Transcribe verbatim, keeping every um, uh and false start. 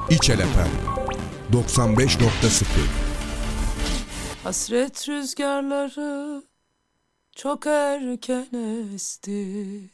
İçel Efem doksan beş nokta sıfır. Hasret rüzgarları çok erken esti.